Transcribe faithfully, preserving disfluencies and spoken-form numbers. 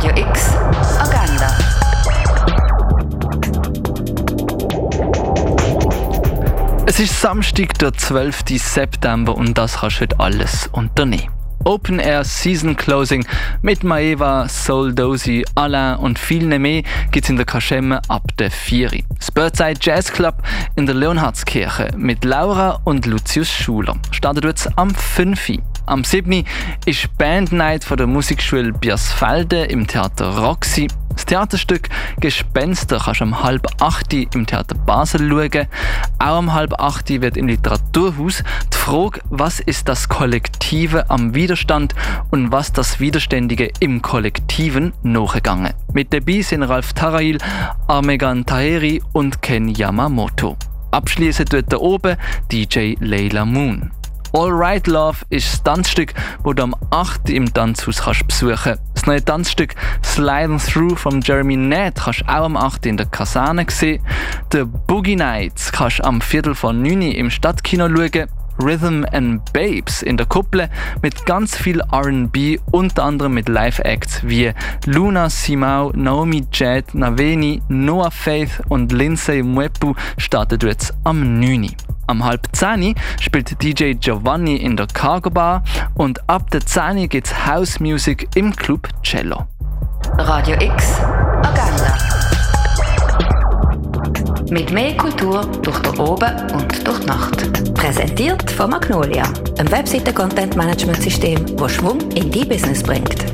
Radio X Agenda. Es ist Samstag, der zwölften September und das kannst du heute alles unternehmen. Open Air Season Closing mit Maeva, Soul Dozy, Alain und vielen mehr gibt es in der Kaschemme ab der vier. Das Birdside Jazz Club in der Leonhardskirche mit Laura und Lucius Schuler startet jetzt am fünf. Am sieben. ist Band Night von der Musikschule Biersfelde im Theater Roxy. Das Theaterstück Gespenster kannst du um halb acht im Theater Basel schauen. Auch um halb acht wird im Literaturhaus die Frage, was ist das Kollektive am Widerstand und was das Widerständige im Kollektiven nachgegangen. Mit dabei sind Ralf Tarail, Armegan Taheri und Ken Yamamoto. Abschließend dort da oben D J Layla Moon. All Right Love ist das Tanzstück, das du am acht im Tanzhaus kannst besuchen kannst. Das neue Tanzstück Sliding Through von Jeremy Nett kannst du auch am acht in der Kaserne sehen. The Boogie Nights kannst du am Viertel von neun im Stadtkino schauen. Rhythm and Babes in der Kuppel mit ganz viel R and B, unter anderem mit Live-Acts wie Luna Simao, Naomi Jad, Naveni, Noah Faith und Lindsay Mwepu startet jetzt am neun. Am halb zehn spielt D J Giovanni in der Cargo Bar und ab der zehn gibt's House Music im Club Cello. Radio X Agenda. Mit mehr Kultur durch den Oben und durch die Nacht. Präsentiert von Magnolia, einem Webseiten-Content-Management-System, das Schwung in dein Business bringt.